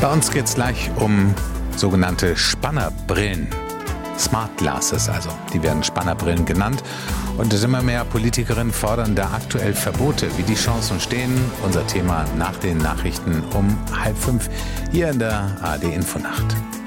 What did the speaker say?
Bei uns geht es gleich um sogenannte Spannerbrillen. Smart Glasses also, die werden Spannerbrillen genannt. Und immer mehr Politikerinnen fordern da aktuell Verbote. Wie die Chancen stehen, unser Thema nach den Nachrichten um 4:30 hier in der ARD Infonacht.